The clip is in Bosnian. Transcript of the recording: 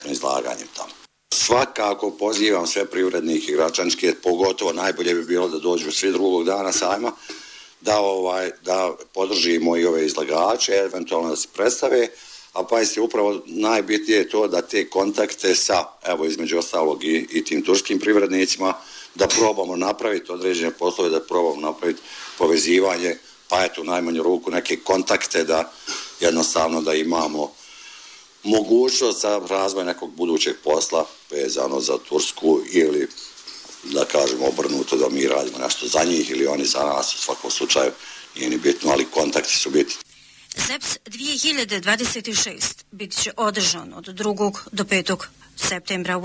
izlaganjem tamo. Svakako pozivam sve privrednike gračančke, pogotovo najbolje bi bilo da dođu svi drugog dana sajma, da podržimo i ove izlagače, eventualno da se predstave, a pa je upravo najbitnije je to da te kontakte sa, evo između ostalog i tim turskim privrednicima, da probamo napraviti određene poslove, da probamo napraviti povezivanje, pa eto u najmanju ruku neke kontakte da jednostavno da imamo mogućnost za razvoj nekog budućeg posla vezano za Tursku ili da kažemo obrnuto da mi radimo nešto za njih ili oni za nas, u svakom slučaju nije ni bitno, ali kontakti su bitni. ZEPS 2026 bit će održan od 2. do 5. septembra